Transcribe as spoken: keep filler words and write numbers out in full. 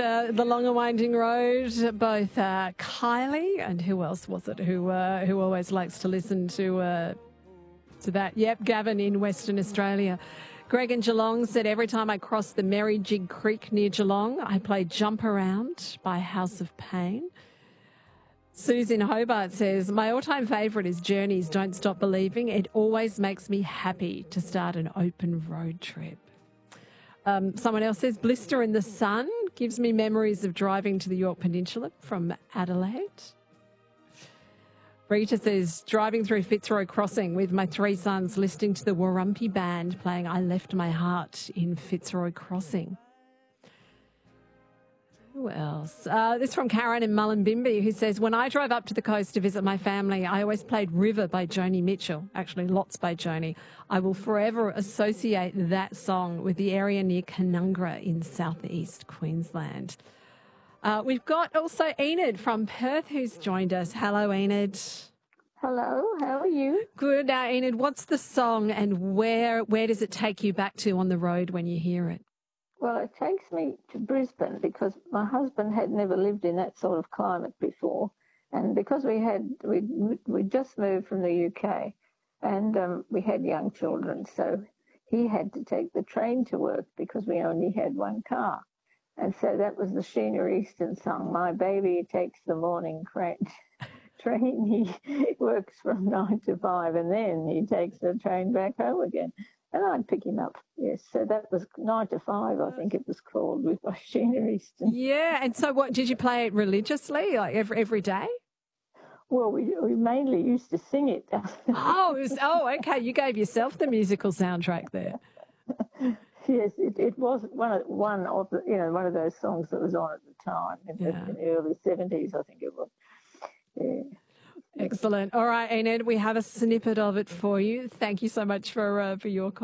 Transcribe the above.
uh, The Long and Winding Road, both uh, Kylie and who else was it who uh, who always likes to listen to uh, to that? Yep, Gavin in Western Australia. Greg in Geelong said, every time I cross the Merry Jig Creek near Geelong, I play Jump Around by House of Pain. Suze in Hobart says, my all-time favourite is Journey's Don't Stop Believing. It always makes me happy to start an open road trip. Um, someone else says, Blister in the Sun gives me memories of driving to the Yorke Peninsula from Adelaide. Rita says, driving through Fitzroy Crossing with my three sons, listening to the Warumpi Band playing I Left My Heart in Fitzroy Crossing. Who else? Uh, this from Karen in Mullumbimby, who says, when I drove up to the coast to visit my family, I always played River by Joni Mitchell, actually lots by Joni. I will forever associate that song with the area near Canungra in southeast Queensland. Uh, we've got also Enid from Perth who's joined us. Hello, Enid. Hello, how are you? Good. Now, Enid, what's the song and where where does it take you back to on the road when you hear it? Well, it takes me to Brisbane because my husband had never lived in that sort of climate before, and because we had we we just moved from the U K, and um, we had young children, so he had to take the train to work because we only had one car, and so that was the Sheena Easton song. My baby takes the morning train. Train. He works from nine to five, and then he takes the train back home again. And I'd pick him up, yes. So that was nine to five, I think it was called, with Sheena Easton. Yeah, and so what, did you play it religiously, like every, every day? Well, we, we mainly used to sing it. oh, it was, oh, okay, you gave yourself the musical soundtrack there. Yes, it, it was one of, one of the, you know, one of those songs that was on at the time, in, Yeah. in the early seventies, I think it was. Yeah. Excellent. All right, Enid, we have a snippet of it for you. Thank you so much for uh, for your call.